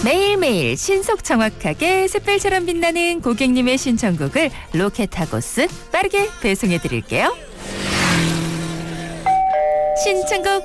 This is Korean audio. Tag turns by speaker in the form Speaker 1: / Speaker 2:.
Speaker 1: 매일매일 신속 정확하게 샛별처럼 빛나는 고객님의 신청곡을 로켓하고 빠르게 배송해드릴게요. 신청곡